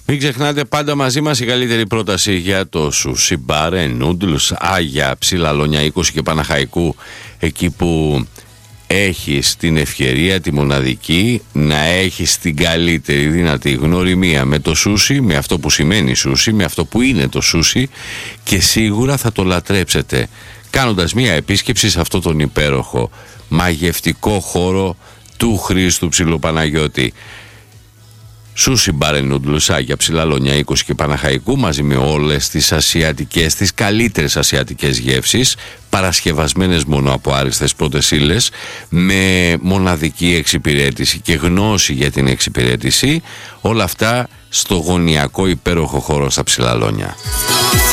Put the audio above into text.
Μην ξεχνάτε, πάντα μαζί μας η καλύτερη πρόταση για το σούσι μπαρ, noodles, Άγια, Ψηλαλόνια 20 και Παναχαϊκού, εκεί που έχεις την ευκαιρία τη μοναδική να έχεις την καλύτερη δυνατή γνωριμία με το σούσι, με αυτό που σημαίνει σούσι, με αυτό που είναι το σούσι, και σίγουρα θα το λατρέψετε κάνοντας μια επίσκεψη σε αυτό τον υπέροχο μαγευτικό χώρο του Χρήστου Ψιλοπαναγιώτη. Σούσι μπαρ νούντλς, Άγια, Ψηλαλόνια 20 και Παναχαϊκού, μαζί με όλες τις ασιατικές, τις καλύτερες ασιατικές γεύσεις, παρασκευασμένες μόνο από άριστες πρώτες ύλες, με μοναδική εξυπηρέτηση και γνώση για την εξυπηρέτηση, όλα αυτά στο γωνιακό υπέροχο χώρο στα Ψηλαλόνια.